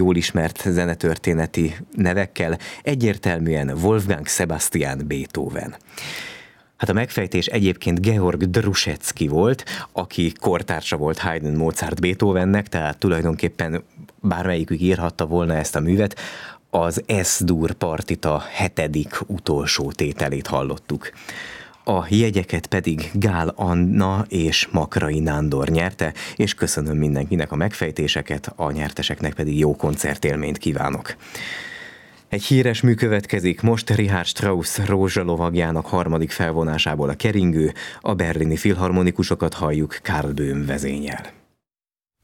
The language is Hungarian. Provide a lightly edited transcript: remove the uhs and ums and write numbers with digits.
jól ismert zenetörténeti nevekkel, egyértelműen Wolfgang Sebastian Beethoven. Hát a megfejtés egyébként Georg Druschetsky volt, aki kortársa volt Haydn, Mozart, Beethovennek, tehát tulajdonképpen bármelyikük írhatta volna ezt a művet. Az S-dur partita 7. utolsó tételét hallottuk. A jegyeket pedig Gál Anna és Makrai Nándor nyerte, és köszönöm mindenkinek a megfejtéseket, a nyerteseknek pedig jó koncertélményt kívánok. Egy híres mű következik, most Richard Strauss Rózsalovagjának 3. felvonásából a keringő, a berlini filharmonikusokat halljuk Karl Böhm vezénnyel.